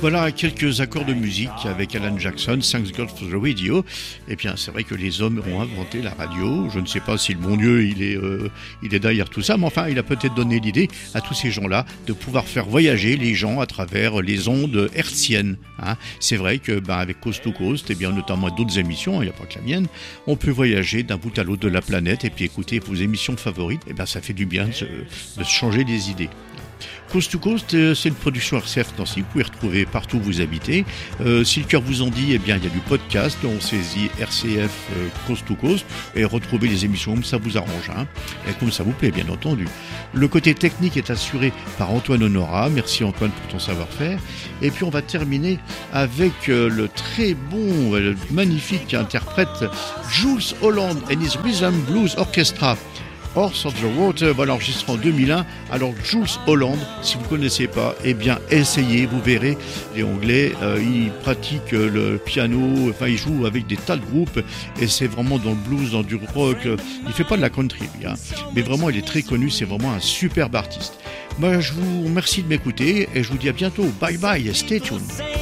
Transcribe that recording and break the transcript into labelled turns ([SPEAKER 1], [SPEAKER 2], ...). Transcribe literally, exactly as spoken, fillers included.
[SPEAKER 1] Voilà quelques accords de musique avec Alan Jackson, Thanks God for the Radio. Eh bien, c'est vrai que les hommes ont inventé la radio. Je ne sais pas si le bon Dieu, il est, euh, il est derrière tout ça, mais enfin, il a peut-être donné l'idée à tous ces gens-là de pouvoir faire voyager les gens à travers les ondes hertziennes. Hein. C'est vrai que, ben, avec Coast to Coast, eh bien, notamment d'autres émissions, il n'y a pas que la mienne, on peut voyager d'un bout à l'autre de la planète et puis écouter vos émissions favorites. Eh bien, ça fait du bien de se, de se changer les idées. Coast to Coast, c'est une production R C F Nancy, vous pouvez retrouver partout où vous habitez. Euh, si le cœur vous en dit, eh bien, il y a du podcast, on saisit R C F euh, Coast to Coast et retrouvez les émissions comme ça vous arrange, hein, et comme ça vous plaît, bien entendu. Le côté technique est assuré par Antoine Honora, merci Antoine pour ton savoir-faire. Et puis on va terminer avec euh, le très bon, euh, magnifique interprète Jools Holland and his Rhythm Blues Orchestra. Horse of the Water va l'enregistrer en deux mille un. Alors Jools Holland, si vous ne connaissez pas, eh bien essayez, vous verrez. Les Anglais, euh, ils pratiquent le piano, enfin ils jouent avec des tas de groupes et c'est vraiment dans le blues, dans du rock. Il fait pas de la country, lui, hein, mais vraiment il est très connu, c'est vraiment un superbe artiste. Moi je vous remercie de m'écouter et je vous dis à bientôt. Bye bye, stay tuned.